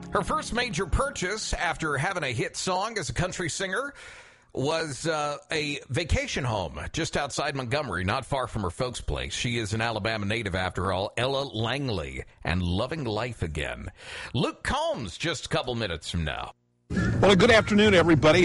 Her first major purchase after having a hit song as a country singer was a vacation home just outside Montgomery, not far from her folks' place. She is an Alabama native, after all, Ella Langley, and Loving Life Again. Luke Combs, just a couple minutes from now. Well, good afternoon, everybody.